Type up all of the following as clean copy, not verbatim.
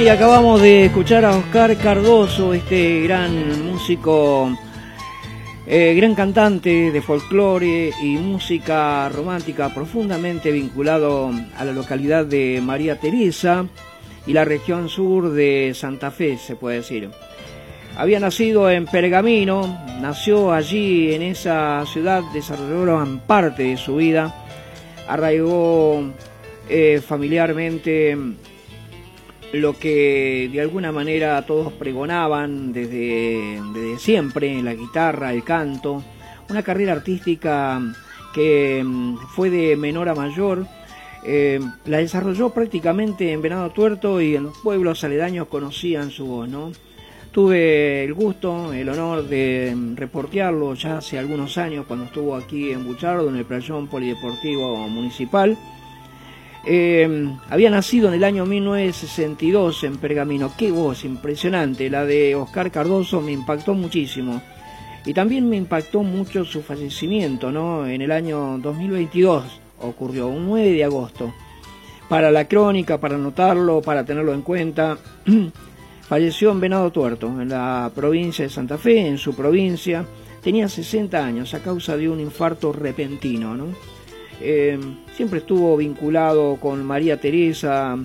Y acabamos de escuchar a Oscar Cardoso, este gran músico, gran cantante de folclore y música romántica, profundamente vinculado a la localidad de María Teresa y la región sur de Santa Fe, se puede decir. Había nacido en Pergamino, nació allí en esa ciudad, desarrolló gran parte de su vida, arraigó familiarmente lo que de alguna manera todos pregonaban desde siempre, la guitarra, el canto, una carrera artística que fue de menor a mayor, la desarrolló prácticamente en Venado Tuerto y en los pueblos aledaños conocían su voz, ¿no? Tuve el gusto, el honor de reportearlo ya hace algunos años cuando estuvo aquí en Buchardo, en el playón polideportivo municipal. Había nacido en el año 1962 en Pergamino. Qué voz impresionante, la de Oscar Cardoso, me impactó muchísimo. Y también me impactó mucho su fallecimiento, ¿no? En el año 2022 ocurrió, un 9 de agosto. Para la crónica, para anotarlo, para tenerlo en cuenta, falleció en Venado Tuerto, en la provincia de Santa Fe, en su provincia. Tenía 60 años a causa de un infarto repentino, ¿no? Siempre estuvo vinculado con María Teresa,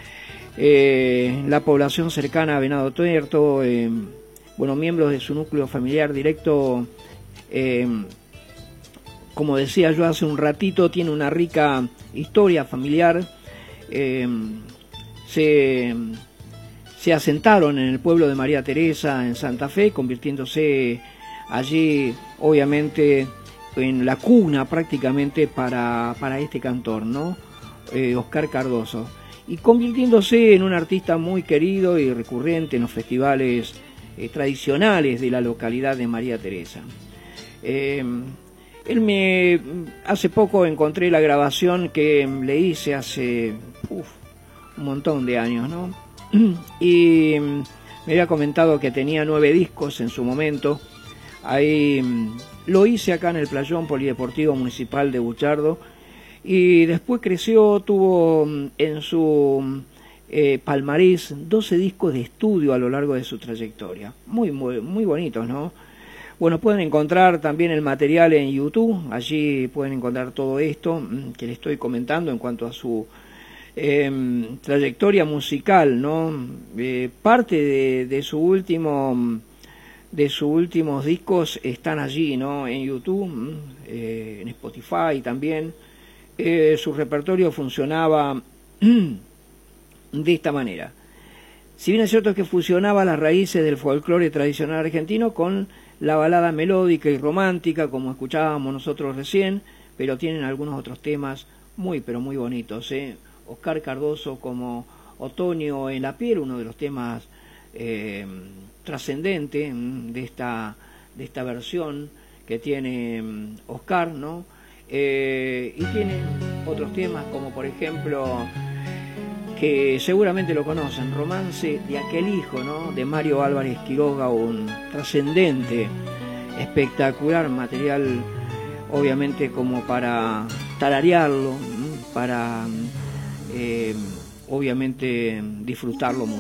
la población cercana a Venado Tuerto, bueno, miembros de su núcleo familiar directo, como decía yo hace un ratito, tiene una rica historia familiar. Se asentaron en el pueblo de María Teresa, en Santa Fe, convirtiéndose allí, obviamente, en la cuna prácticamente para este cantor, ¿no? Oscar Cardoso, y convirtiéndose en un artista muy querido y recurrente en los festivales tradicionales de la localidad de María Teresa. Hace poco encontré la grabación que le hice hace un montón de años, ¿no? Y me había comentado que tenía 9 discos en su momento. Ahí lo hice acá en el playón polideportivo municipal de Buchardo, y después creció, tuvo en su palmarés 12 discos de estudio a lo largo de su trayectoria, muy bonitos, ¿no? Bueno, pueden encontrar también el material en YouTube, allí pueden encontrar todo esto que les estoy comentando en cuanto a su trayectoria musical, ¿no? Parte de sus últimos discos están allí, ¿no? En YouTube, en Spotify también. Su repertorio funcionaba de esta manera. Si bien es cierto que fusionaba las raíces del folclore tradicional argentino con la balada melódica y romántica, como escuchábamos nosotros recién, pero tienen algunos otros temas pero muy bonitos, ¿eh? Oscar Cardoso, como Otoño en la piel, uno de los temas trascendente de esta versión que tiene Oscar, ¿no? Y tiene otros temas como, por ejemplo, que seguramente lo conocen, Romance de aquel hijo, ¿no? De Mario Álvarez Quiroga, un trascendente, espectacular material, obviamente como para tararearlo, para obviamente disfrutarlo mucho.